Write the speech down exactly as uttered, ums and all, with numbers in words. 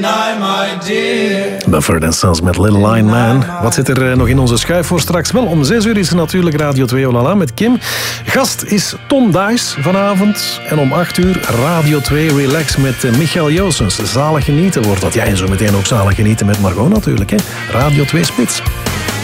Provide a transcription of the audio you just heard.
Mumford and Sons met Little Line Man. Wat zit er nog in onze schuif voor straks? Wel, om zes uur is er natuurlijk Radio twee Olala met Kim. Gast is Tom Dice vanavond. En om acht uur Radio twee Relax met Michael Joosens. Zalig genieten wordt dat. Ja, en zo meteen ook zalig genieten met Margot natuurlijk. Hè? Radio twee Spits.